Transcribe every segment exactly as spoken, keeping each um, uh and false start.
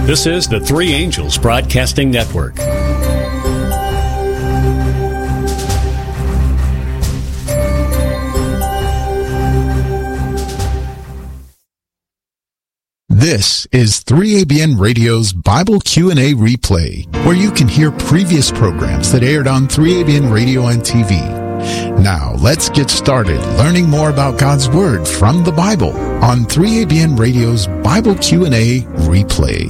This is the Three Angels Broadcasting Network. This is three A B N Radio's Bible Q and A replay, where you can hear previous programs that aired on three A B N Radio and T V. Now, let's get started learning more about God's Word from the Bible on three A B N Radio's Bible Q and A replay.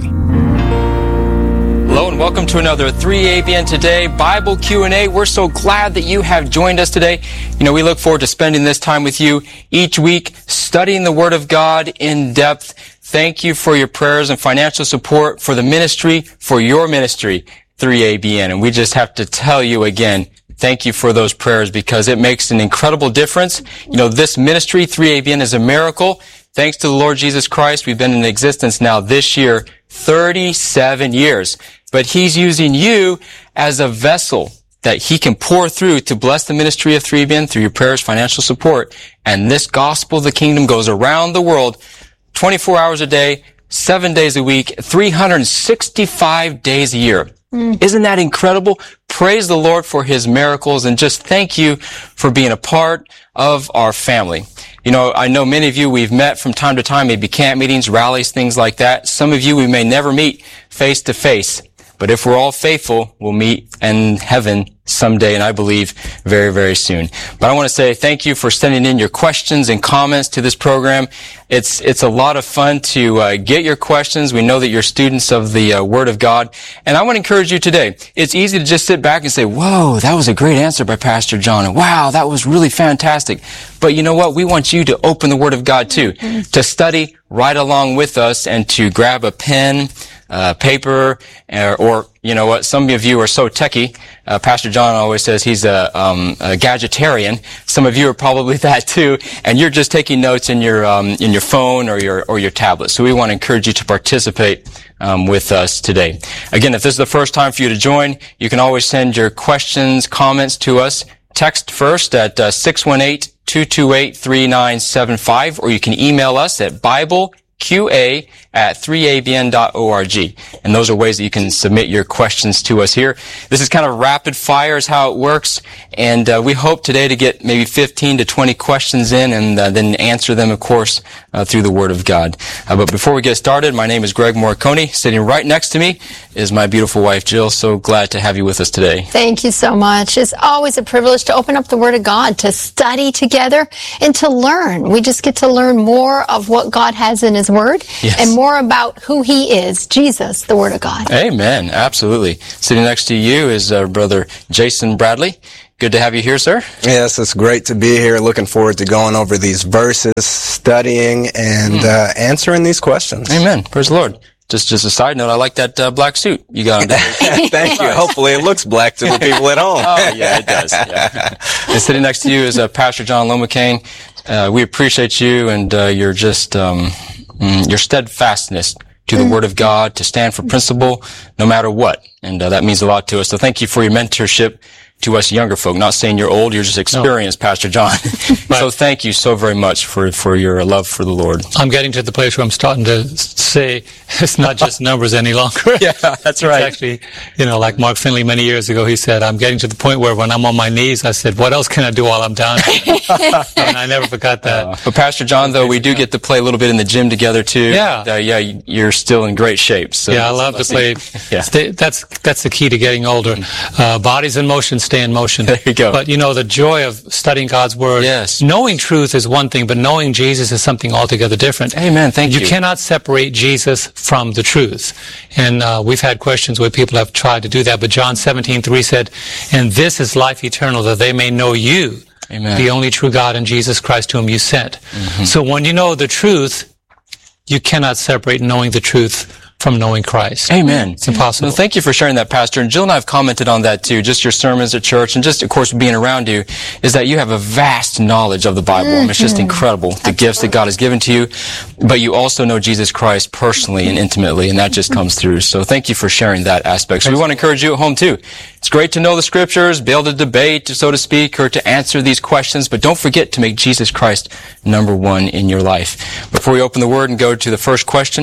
Hello and welcome to another three A B N Today Bible Q and A. We're so glad that you have joined us today. You know, we look forward to spending this time with you each week, studying the Word of God in depth. Thank you for your prayers and financial support for the ministry, for your ministry, three A B N. And we just have to tell you again, thank you for those prayers because it makes an incredible difference. You know, this ministry, three A B N, is a miracle. Thanks to the Lord Jesus Christ, we've been in existence now this year, thirty-seven years. But He's using you as a vessel that He can pour through to bless the ministry of three A B N through your prayers, financial support. And this gospel of the kingdom goes around the world twenty-four hours a day, seven days a week, three hundred sixty-five days a year. Mm. Isn't that incredible? Praise the Lord for His miracles and just thank you for being a part of our family. You know, I know many of you we've met from time to time, maybe camp meetings, rallies, things like that. Some of you we may never meet face to face. But if we're all faithful, we'll meet in heaven someday, and I believe very, very soon. But I want to say thank you for sending in your questions and comments to this program. It's it's a lot of fun to uh, get your questions. We know that you're students of the uh, Word of God. And I want to encourage you today. It's easy to just sit back and say, whoa, that was a great answer by Pastor John. And wow, that was really fantastic. But you know what? We want you to open the Word of God too, mm-hmm. to study right along with us and to grab a pen, Uh, paper, or, or, you know what, some of you are so techie. Uh, Pastor John always says he's a, um, a gadgetarian. Some of you are probably that too, and you're just taking notes in your, um, in your phone or your, or your tablet. So we want to encourage you to participate, um, with us today. Again, if this is the first time for you to join, you can always send your questions, comments to us. Text first at, uh, six one eight, two two eight, three nine seven five, or you can email us at Bible Q A at three A B N dot org. And those are ways that you can submit your questions to us here. This is kind of rapid fire is how it works. And uh, we hope today to get maybe fifteen to twenty questions in and uh, then answer them, of course, uh, through the Word of God. Uh, but before we get started, my name is Greg Morricone. Sitting right next to me is my beautiful wife, Jill. So glad to have you with us today. Thank you so much. It's always a privilege to open up the Word of God, to study together, and to learn. We just get to learn more of what God has in His Word, yes, and more about who He is, Jesus, the Word of God. Amen. Absolutely. Sitting next to you is uh, Brother Jason Bradley. Good to have you here, sir. Yes, it's great to be here. Looking forward to going over these verses, studying, and mm. uh, answering these questions. Amen. Praise the Lord. Just just a side note, I like that uh, black suit you got on. Thank you. Hopefully it looks black to the people at home. Oh, yeah, it does. Yeah. And sitting next to you is uh, Pastor John Lomacane. Uh, we appreciate you and uh, your just um, your steadfastness to the mm. Word of God, to stand for principle no matter what. And uh, that means a lot to us. So thank you for your mentorship to us younger folk. Not saying you're old, you're just experienced, no. Pastor John. So thank you so very much for, for your love for the Lord. I'm getting to the place where I'm starting to say it's not just numbers any longer. Yeah, that's right. It's actually, you know, like Mark Finley many years ago, he said, I'm getting to the point where when I'm on my knees, I said, what else can I do while I'm down? And I never forgot that. Uh, but Pastor John, though, we do get to play a little bit in the gym together too. Yeah. Uh, yeah, you're still in great shape. So yeah, I love to play. Yeah. That's, that's the key to getting older. Uh, bodies in motion stay in motion. There you go. But you know, the joy of studying God's Word, yes, knowing truth is one thing, but knowing Jesus is something altogether different. Amen. Thank you. You cannot separate Jesus from the truth. And uh, we've had questions where people have tried to do that, but John seventeen three said, and this is life eternal, that they may know you, Amen, the only true God, and Jesus Christ whom you sent. Mm-hmm. So when you know the truth, you cannot separate knowing the truth from knowing Christ. Amen. It's impossible. Well, thank you for sharing that, Pastor. And Jill and I have commented on that too, just your sermons at church and just, of course, being around you, is that you have a vast knowledge of the Bible. Mm-hmm. I mean, it's just incredible, the Absolutely. gifts that God has given to you. But you also know Jesus Christ personally and intimately, and that just comes through. So thank you for sharing that aspect. So we want to encourage you at home too. It's great to know the Scriptures, be able to debate, so to speak, or to answer these questions, but don't forget to make Jesus Christ number one in your life. Before we open the Word and go to the first question,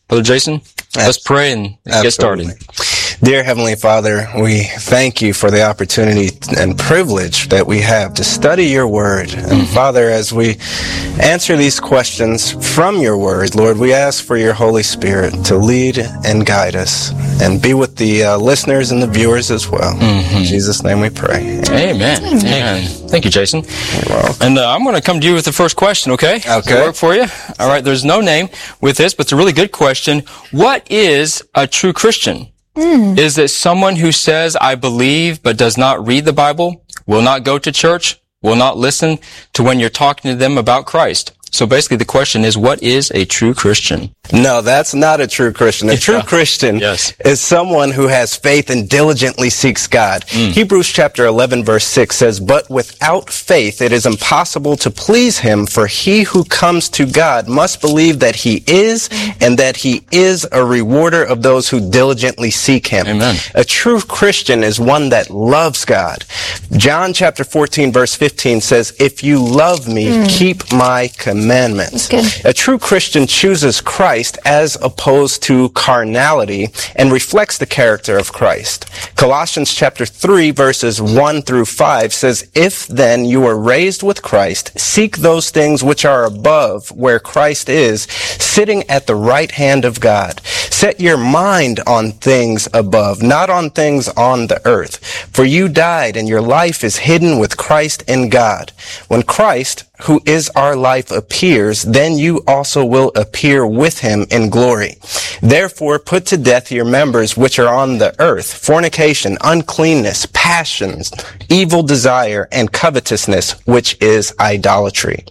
Brother Jason, let's pray and Absolutely. Get started. Dear Heavenly Father, we thank you for the opportunity and privilege that we have to study your word. And Father, as we answer these questions from your word, Lord, we ask for your Holy Spirit to lead and guide us and be with the uh, listeners and the viewers as well. Mm-hmm. In Jesus' name we pray. Amen. Amen. Amen. Thank you, Jason. You're welcome. And uh, I'm going to come to you with the first question, okay? Okay. Does that work for you? All right, there's no name with this, but it's a really good question. What is a true Christian? Mm. Is it someone who says, I believe, but does not read the Bible, will not go to church, will not listen to when you're talking to them about Christ? So basically the question is, what is a true Christian? No, that's not a true Christian. A true yeah. Christian yes. is someone who has faith and diligently seeks God. Mm. Hebrews chapter eleven verse six says, but without faith it is impossible to please him, for he who comes to God must believe that he is, and that he is a rewarder of those who diligently seek him. Amen. A true Christian is one that loves God. John chapter fourteen verse fifteen says, if you love me, mm. keep my commandments. Commandments. A true Christian chooses Christ as opposed to carnality and reflects the character of Christ. Colossians chapter three verses one through five says, if then you are raised with Christ, seek those things which are above, where Christ is, sitting at the right hand of God. Set your mind on things above, not on things on the earth. For you died, and your life is hidden with Christ in God. When Christ, who is our life, appears, then you also will appear with him in glory. Therefore, put to death your members which are on the earth, fornication, uncleanness, passions, evil desire, and covetousness, which is idolatry.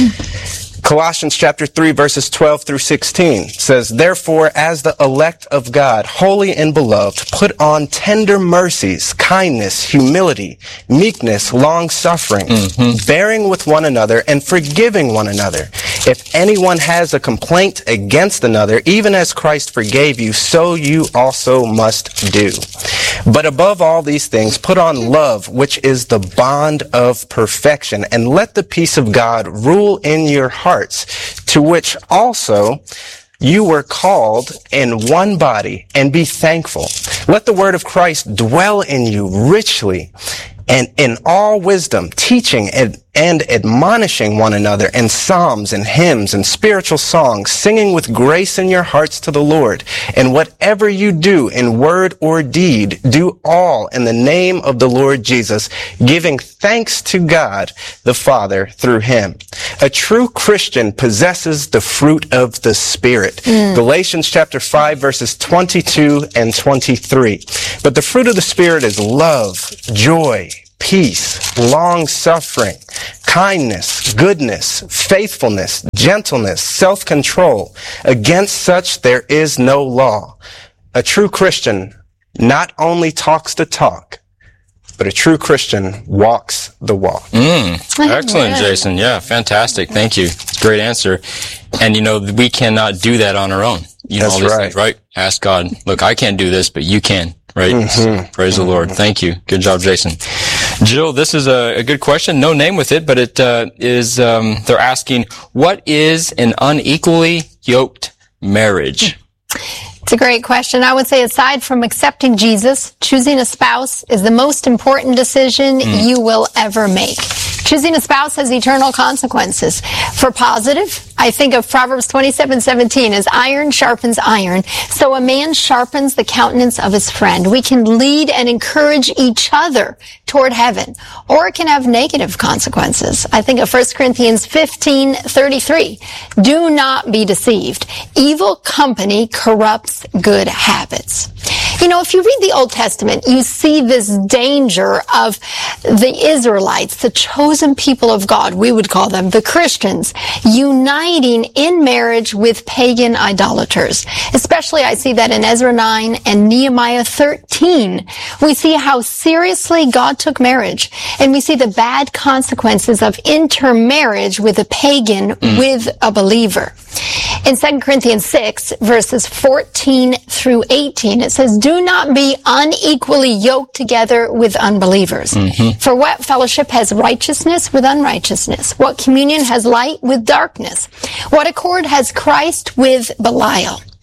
Colossians chapter three verses twelve through sixteen says, therefore, as the elect of God, holy and beloved, put on tender mercies, kindness, humility, meekness, long-suffering, mm-hmm. bearing with one another and forgiving one another. If anyone has a complaint against another, even as Christ forgave you, so you also must do. But above all these things, put on love, which is the bond of perfection, and let the peace of God rule in your hearts, to which also you were called in one body, and be thankful. Let the word of Christ dwell in you richly, and in all wisdom, teaching and, and admonishing one another in psalms and hymns and spiritual songs, singing with grace in your hearts to the Lord. And whatever you do in word or deed, do all in the name of the Lord Jesus, giving thanks to God the Father through him. A true Christian possesses the fruit of the Spirit. Mm. Galatians chapter five verses twenty-two and twenty-three. But the fruit of the Spirit is love, joy, peace, long-suffering, kindness, goodness, faithfulness, gentleness, self-control. Against such there is no law. A true Christian not only talks the talk, but a true Christian walks the walk. Mm, excellent, Jason. Yeah, fantastic. Thank you. Great answer. And, you know, we cannot do that on our own. You know, That's all these right. things, right? Ask God, look, I can't do this, but you can. Right? Mm-hmm. Praise mm-hmm. the Lord. Thank you. Good job, Jason. Jill, this is a, a good question. No name with it, but it uh, is, um, they're asking, what is an unequally yoked marriage? It's a great question. I would say aside from accepting Jesus, choosing a spouse is the most important decision mm. you will ever make. Choosing a spouse has eternal consequences. For positive, I think of Proverbs twenty-seven seventeen as iron sharpens iron, so a man sharpens the countenance of his friend. We can lead and encourage each other toward heaven, or it can have negative consequences. I think of First Corinthians fifteen thirty-three. Do not be deceived. Evil company corrupts good habits. You know, if you read the Old Testament, you see this danger of the Israelites, the chosen people of God, we would call them the Christians, uniting in marriage with pagan idolaters. Especially I see that in Ezra nine and Nehemiah thirteen. We see how seriously God took marriage, and we see the bad consequences of intermarriage with a pagan mm. with a believer. In Second Corinthians six, verses fourteen through eighteen, it says, do not be unequally yoked together with unbelievers. Mm-hmm. For what fellowship has righteousness with unrighteousness? What communion has light with darkness? What accord has Christ with Belial?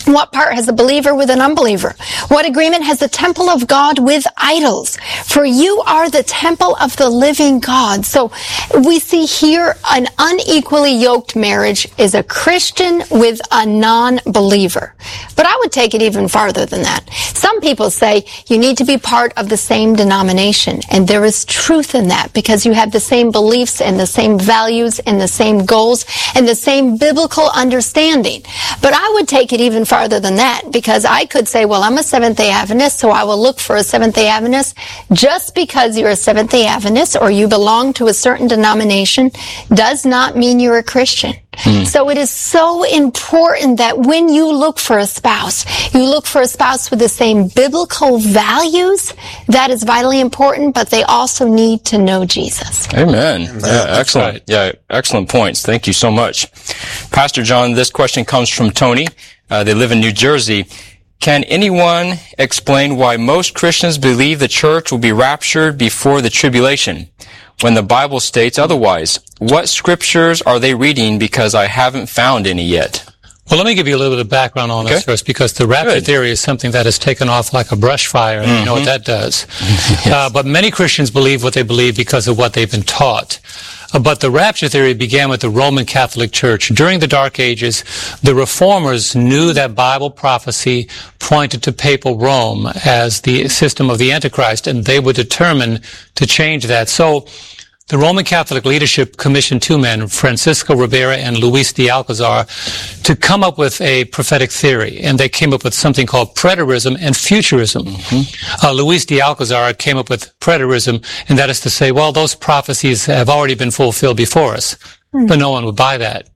What part has a believer with an unbeliever? What agreement has the temple of God with idols? For you are the temple of the living God. So we see here an unequally yoked marriage is a Christian with a non-believer. But I would take it even farther than that. Some people say you need to be part of the same denomination, and there is truth in that because you have the same beliefs and the same values and the same goals and the same biblical understanding. But I would take it even farther than that, because I could say, well, I'm a Seventh-day Adventist, so I will look for a Seventh-day Adventist. Just because you're a Seventh-day Adventist or you belong to a certain denomination does not mean you're a Christian. Hmm. So it is so important that when you look for a spouse, you look for a spouse with the same biblical values. That is vitally important, but they also need to know Jesus. Amen. Yeah, excellent. Right. Yeah, excellent points. Thank you so much. Pastor John, this question comes from Tony. Uh, they live in New Jersey. Can anyone explain why most Christians believe the church will be raptured before the tribulation, when the Bible states otherwise? What scriptures are they reading, because I haven't found any yet? Well, let me give you a little bit of background on okay. this first, because the rapture Good. theory is something that has taken off like a brush fire, and mm-hmm. you know what that does. Yes. Uh, but many Christians believe what they believe because of what they've been taught. Uh, but the rapture theory began with the Roman Catholic Church. During the Dark Ages, the Reformers knew that Bible prophecy pointed to papal Rome as the system of the Antichrist, and they were determined to change that. So the Roman Catholic leadership commissioned two men, Francisco Ribera and Luis de Alcazar, to come up with a prophetic theory. And they came up with something called preterism and futurism. Mm-hmm. Uh, Luis de Alcazar came up with preterism, and that is to say, well, those prophecies have already been fulfilled before us. Mm-hmm. But no one would buy that.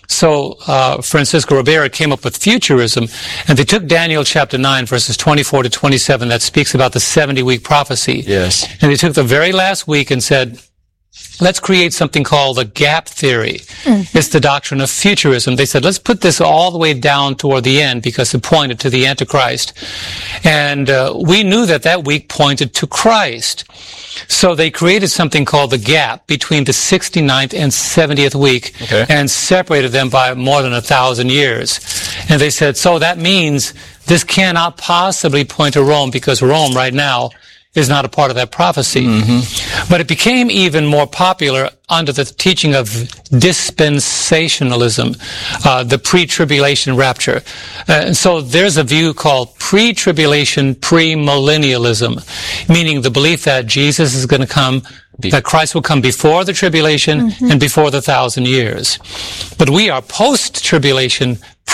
So uh Francisco Ribera came up with futurism, and they took Daniel chapter nine, verses twenty-four to twenty-seven, that speaks about the seventy-week prophecy. Yes. And they took the very last week and said, let's create something called the gap theory. Mm-hmm. It's the doctrine of futurism. They said, let's put this all the way down toward the end, because it pointed to the Antichrist. And uh, we knew that that week pointed to Christ. So they created something called the gap between the sixty-ninth and seventieth week, okay. and separated them by more than a thousand years. And they said, so that means this cannot possibly point to Rome, because Rome right now is not a part of that prophecy. Mm-hmm. But it became even more popular under the teaching of dispensationalism, uh, the pre-tribulation rapture. Uh, and so there's a view called pre-tribulation premillennialism, meaning the belief that Jesus is going to come, that Christ will come before the tribulation mm-hmm. and before the thousand years. But we are post-tribulation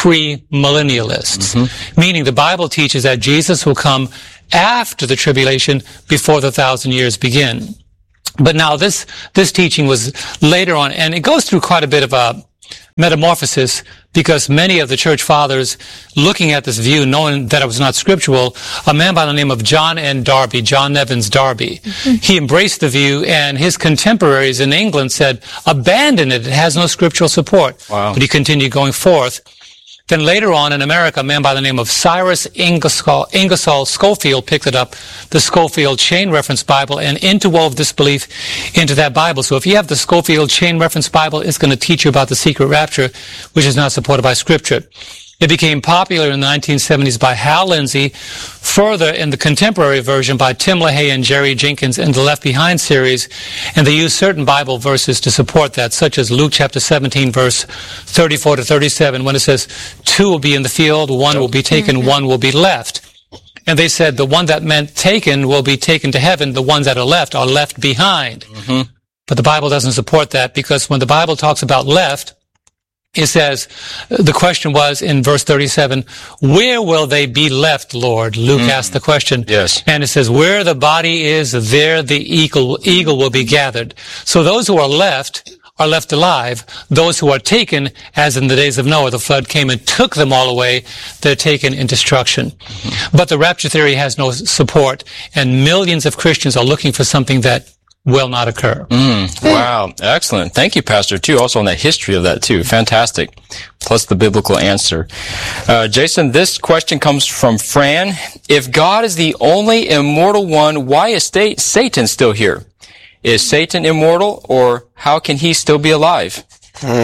premillennialists, mm-hmm. meaning the Bible teaches that Jesus will come after the tribulation, before the thousand years begin. But now this, this teaching was later on, and it goes through quite a bit of a metamorphosis, because many of the church fathers, looking at this view, knowing that it was not scriptural, a man by the name of John N. Darby, John Nevins Darby, mm-hmm. he embraced the view, and his contemporaries in England said, abandon it, it has no scriptural support. Wow. But he continued going forth. Then later on in America, a man by the name of Cyrus Ingersoll, Ingersoll Schofield picked it up, the Schofield Chain Reference Bible, and interwove this belief into that Bible. So if you have the Schofield Chain Reference Bible, it's going to teach you about the secret rapture, which is not supported by Scripture. It became popular in the nineteen seventies by Hal Lindsey, further in the contemporary version by Tim LaHaye and Jerry Jenkins in the Left Behind series, and they use certain Bible verses to support that, such as Luke chapter seventeen, verse thirty-four to thirty-seven, when it says, two will be in the field, one will be taken, mm-hmm. one will be left. And they said the one that meant taken will be taken to heaven, the ones that are left are left behind. Mm-hmm. But the Bible doesn't support that, because when the Bible talks about left, it says, the question was in verse thirty-seven, where will they be left, Lord? Luke mm. asked the question. Yes. And it says, where the body is, there the eagle, eagle will be gathered. So those who are left are left alive. Those who are taken, as in the days of Noah, the flood came and took them all away, they're taken in destruction. Mm-hmm. But the rapture theory has no support, and millions of Christians are looking for something that will not occur. Mm, wow. Excellent. Thank you, Pastor, too. Also on that history of that, too. Fantastic. Plus the biblical answer. Uh, Jason, this question comes from Fran. If God is the only immortal one, why is Satan still here? Is Satan immortal, or how can he still be alive? Hmm.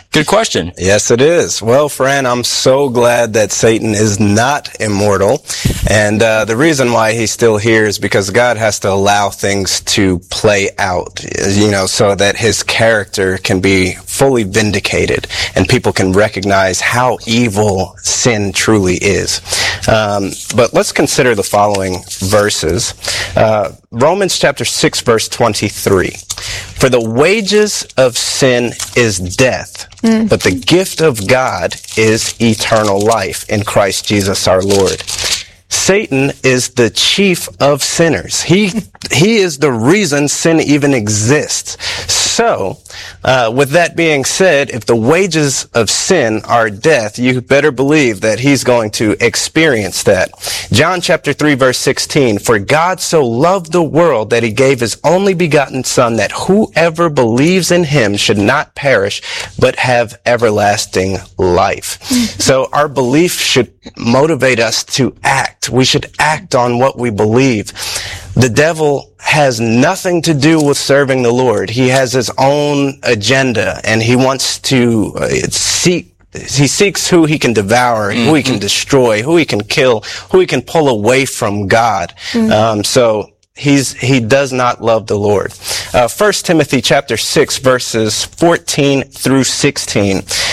Good question. Yes, it is. Well, friend, I'm so glad that Satan is not immortal. And uh, the reason why he's still here is because God has to allow things to play out, you know, so that his character can be fully vindicated and people can recognize how evil sin truly is. Um, but let's consider the following verses. Uh, Romans chapter six, verse twenty-three. For the wages of sin is death, mm. but the gift of God is eternal life in Christ Jesus our Lord. Satan is the chief of sinners. He he is the reason sin even exists. So, uh, with that being said, if the wages of sin are death, you better believe that he's going to experience that. John chapter three, verse sixteen, for God so loved the world that he gave his only begotten Son, that whoever believes in him should not perish, but have everlasting life. So our belief should motivate us to act. We should act on what we believe. The devil has nothing to do with serving the Lord. He has his own agenda, and he wants to uh, seek He seeks who he can devour, mm-hmm. who he can destroy, who he can kill, who he can pull away from God. Mm-hmm. Um, so he's he does not love the Lord. Uh, First Timothy chapter six, verses fourteen through sixteen.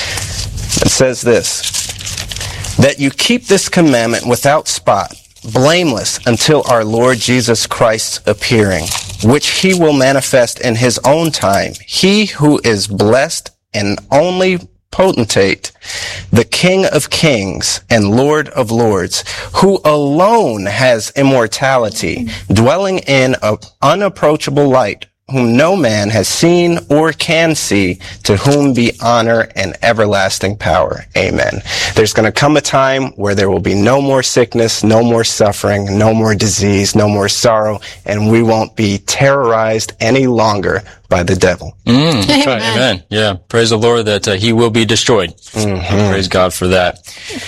It says this, that you keep this commandment without spot, blameless until our Lord Jesus Christ's appearing, which he will manifest in his own time. He who is blessed and only potentate, the King of kings and Lord of lords, who alone has immortality, dwelling in an unapproachable light, whom no man has seen or can see, to whom be honor and everlasting power. Amen. There's going to come a time where there will be no more sickness, no more suffering, no more disease, no more sorrow, and we won't be terrorized any longer by the devil. Mm, that's right. Amen. Yeah. Praise the Lord that uh, he will be destroyed. Mm-hmm. Praise God for that.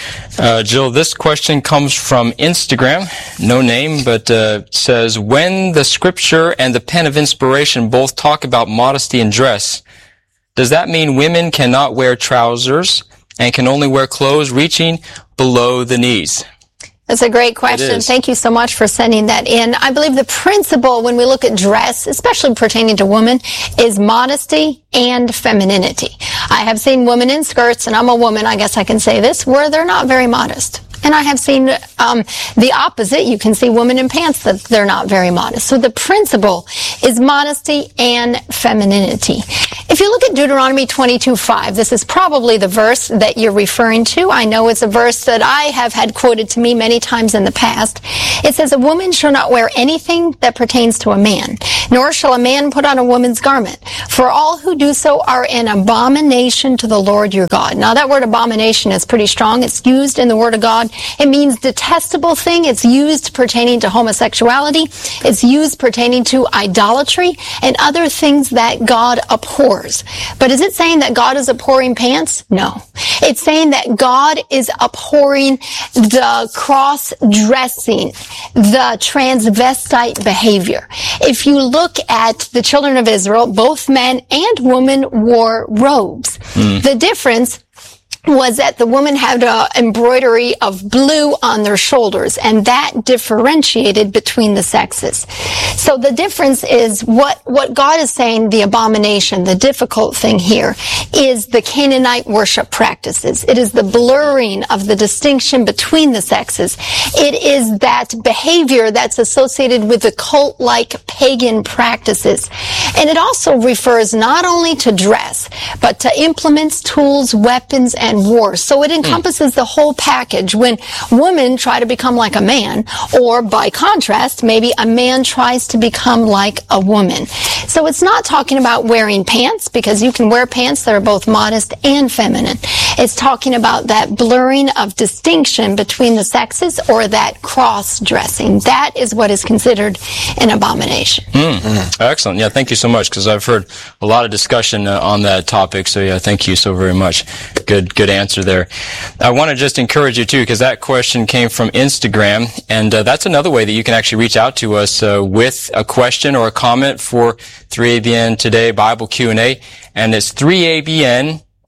Uh, Jill, this question comes from Instagram. No name, but uh, says, when the scripture and the pen of inspiration both talk about modesty and dress, does that mean women cannot wear trousers and can only wear clothes reaching below the knees? That's a great question. Thank you so much for sending that in. I believe the principle when we look at dress, especially pertaining to women, is modesty and femininity. I have seen women in skirts, and I'm a woman, I guess I can say this, where they're not very modest. And I have seen um, the opposite. You can see women in pants that they're not very modest. So the principle is modesty and femininity. If you look at Deuteronomy twenty-two five, this is probably the verse that you're referring to. I know it's a verse that I have had quoted to me many times in the past. It says, a woman shall not wear anything that pertains to a man, nor shall a man put on a woman's garment. For all who do so are an abomination to the Lord your God. Now that word abomination is pretty strong. It's used in the Word of God. It means detestable thing. It's used pertaining to homosexuality. It's used pertaining to idolatry and other things that God abhors. But is it saying that God is abhorring pants? No. It's saying that God is abhorring the cross-dressing, the transvestite behavior. If you look at the children of Israel, both men and women wore robes. Mm. The difference was that the woman had an embroidery of blue on their shoulders, and that differentiated between the sexes. So the difference is what, what God is saying, the abomination, the difficult thing here, is the Canaanite worship practices. It is the blurring of the distinction between the sexes. It is that behavior that's associated with the cult-like pagan practices. And it also refers not only to dress, but to implements, tools, weapons, and war. So it encompasses mm. the whole package. When women try to become like a man, or by contrast, maybe a man tries to become like a woman. So it's not talking about wearing pants, because you can wear pants that are both modest and feminine. It's talking about that blurring of distinction between the sexes, or that cross-dressing. That is what is considered an abomination. Mm. Mm. Excellent. Yeah, thank you so much, because I've heard a lot of discussion uh, on that topic. So yeah, thank you so very much. Good, good answer there. I want to just encourage you too, because that question came from Instagram, and uh, that's another way that you can actually reach out to us uh, with a question or a comment for three A B N Today Bible Q and A, and it's three A B N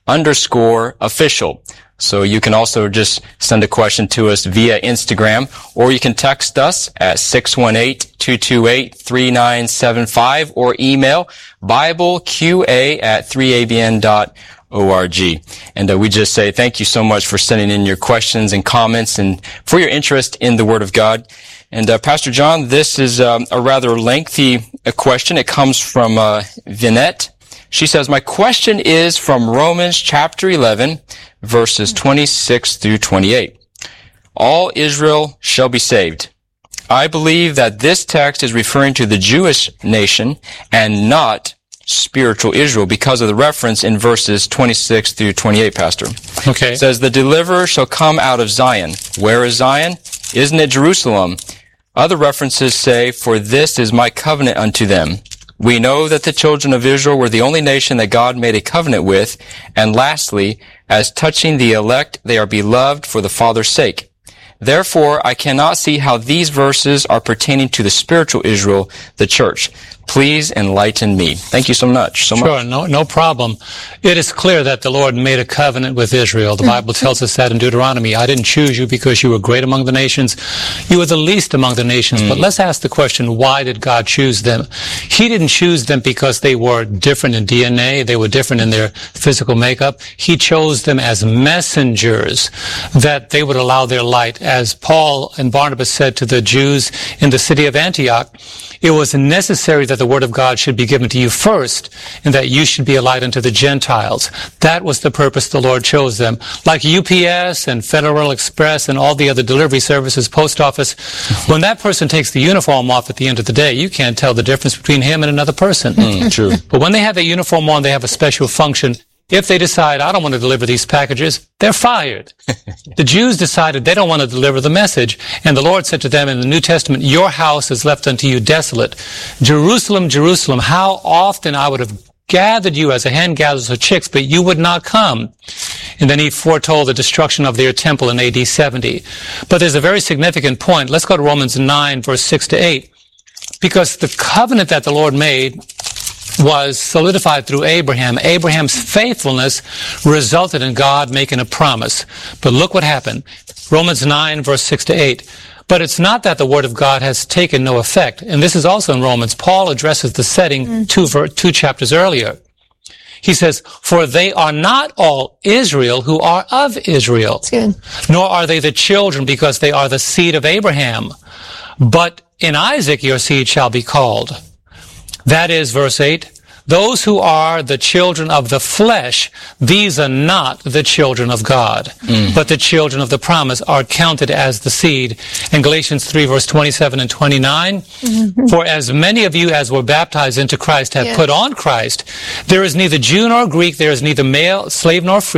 underscore official. So you can also just send a question to us via Instagram, or you can text us at six one eight, two two eight, three nine seven five, or email BibleQA at three A B N dot org. And uh, we just say thank you so much for sending in your questions and comments and for your interest in the Word of God. And uh, Pastor John, this is um, a rather lengthy uh, question. It comes from uh, Vinette. She says, my question is from Romans chapter eleven, verses twenty-six through twenty-eight. All Israel shall be saved. I believe that this text is referring to the Jewish nation and not spiritual Israel because of the reference in verses twenty-six through twenty-eight, Pastor. Okay. It says, the deliverer shall come out of Zion. Where is Zion? Isn't it Jerusalem? Other references say, for this is my covenant unto them. We know that the children of Israel were the only nation that God made a covenant with. And lastly, as touching the elect, they are beloved for the Father's sake. Therefore, I cannot see how these verses are pertaining to the spiritual Israel, the church. Please enlighten me. Thank you so much. So sure, much. no, no problem. It is clear that the Lord made a covenant with Israel. The Bible tells us that in Deuteronomy. I didn't choose you because you were great among the nations. You were the least among the nations. Mm. But let's ask the question, why did God choose them? He didn't choose them because they were different in D N A. They were different in their physical makeup. He chose them as messengers that they would allow their light. As Paul and Barnabas said to the Jews in the city of Antioch, it was necessary that the word of God should be given to you first, and that you should be a light unto the Gentiles. That was the purpose the Lord chose them. Like U P S and Federal Express and all the other delivery services, post office, when that person takes the uniform off at the end of the day, you can't tell the difference between him and another person. Mm, true. But when they have a uniform on, they have a special function. If they decide, I don't want to deliver these packages, they're fired. The Jews decided they don't want to deliver the message. And the Lord said to them in the New Testament, your house is left unto you desolate. Jerusalem, Jerusalem, how often I would have gathered you as a hen gathers her chicks, but you would not come. And then he foretold the destruction of their temple in A D seventy. But there's a very significant point. Let's go to Romans nine, verse six to eight. Because the covenant that the Lord made was solidified through Abraham. Abraham's faithfulness resulted in God making a promise. But look what happened. Romans nine, verse six to eight. But it's not that the word of God has taken no effect. And this is also in Romans. Paul addresses the setting mm. two, ver- two chapters earlier. He says, for they are not all Israel who are of Israel. That's good. Nor are they the children because they are the seed of Abraham. But in Isaac your seed shall be called. That is, verse eight, those who are the children of the flesh, these are not the children of God, mm. but the children of the promise are counted as the seed. In Galatians three, verse twenty-seven and twenty-nine, mm-hmm. for as many of you as were baptized into Christ have yeah. put on Christ. There is neither Jew nor Greek, there is neither male, slave nor free,